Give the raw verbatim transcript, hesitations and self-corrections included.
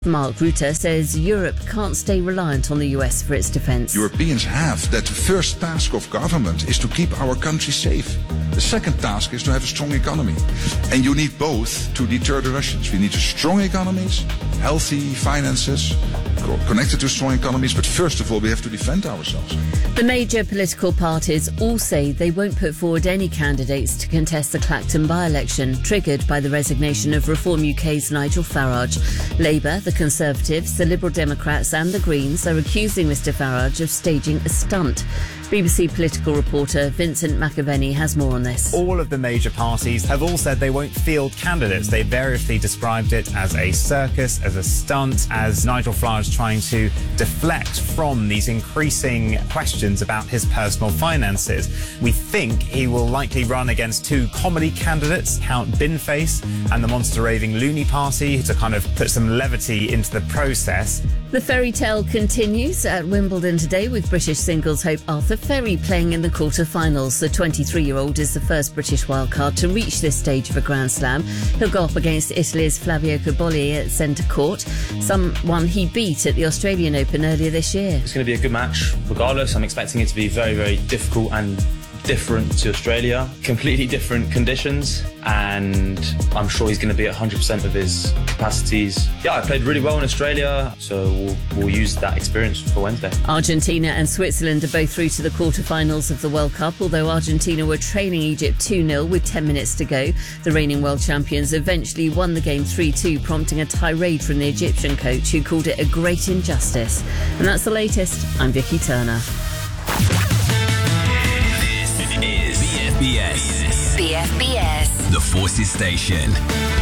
Mark Rutte says Europe can't stay reliant on the U S for its defence. Europeans have that the first task of government is to keep our country safe. The second task is to have a strong economy. And you need both to deter the Russians. We need strong economies, healthy finances, connected to strong economies, but first of all we have to defend ourselves. The major political parties all say they won't put forward any candidates to contest the Clacton by-election, triggered by the resignation of Reform U K's Nigel Farage. Labour, the Conservatives, the Liberal Democrats and the Greens are accusing Mr Farage of staging a stunt. B B C political reporter Vincent McAvenny has more on this. All of the major parties have all said they won't field candidates. They variously described it as a circus, as a stunt, as Nigel Farage trying to deflect from these increasing questions about his personal finances. We think he will likely run against two comedy candidates, Count Binface and the Monster Raving Loony Party, to kind of put some levity into the process. The fairy tale continues at Wimbledon today with British singles hope Arthur Ferry playing in the quarter-finals. The twenty-three-year-old is the first British wildcard to reach this stage of a Grand Slam. He'll go up against Italy's Flavio Cobolli at centre court, someone he beat at the Australian Open earlier this year. It's going to be a good match regardless. I'm expecting it to be very, very difficult and different to Australia. Completely different conditions, and I'm sure he's going to be at one hundred percent of his capacities. Yeah, I played really well in Australia, so we'll, we'll use that experience for Wednesday. Argentina and Switzerland are both through to the quarter-finals of the World Cup, although Argentina were trailing Egypt two nil with ten minutes to go. The reigning world champions eventually won the game three two, prompting a tirade from the Egyptian coach, who called it a great injustice. And that's the latest. I'm Vicky Turner. Is B F B S. B F B S. The Forces Station.